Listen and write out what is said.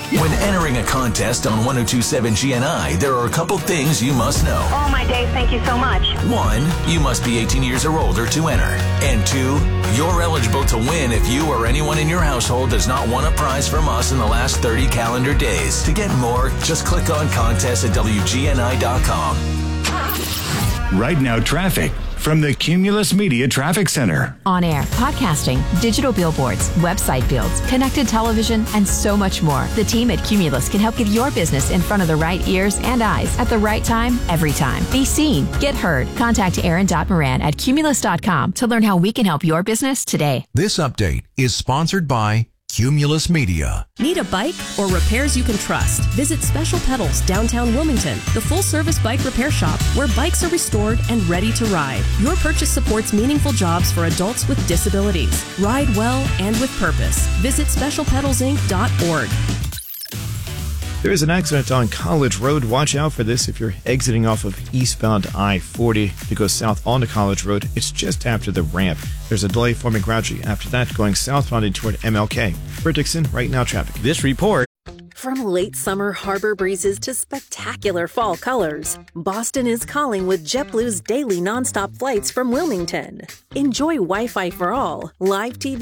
When entering a contest on 1027 GNI, there are a couple things you must know. Oh, my Dave, thank you so much. 1, you must be 18 years or older to enter. And 2, you're eligible to win if you or anyone in your household does not won a prize from us in the last 30 calendar days. To get more, just click on contest at WGNI.com. Right now, traffic from the Cumulus Media Traffic Center. On air, podcasting, digital billboards, website builds, connected television, and so much more. The team at Cumulus can help get your business in front of the right ears and eyes at the right time, every time. Be seen, get heard. Contact Aaron.Moran at Cumulus.com to learn how we can help your business today. This update is sponsored by Cumulus Media. Need a bike or repairs you can trust? Visit Special Pedals, downtown Wilmington, the full-service bike repair shop where bikes are restored and ready to ride. Your purchase supports meaningful jobs for adults with disabilities. Ride well and with purpose. Visit specialpedalsinc.org. There is an accident on College Road. Watch out for this if you're exiting off of eastbound I-40 to go south onto College Road. It's just after the ramp. There's a delay forming gradually after that going southbound toward MLK. For Dixon, right now traffic. This report. From late summer harbor breezes to spectacular fall colors, Boston is calling with JetBlue's daily nonstop flights from Wilmington. Enjoy Wi-Fi for all, live TV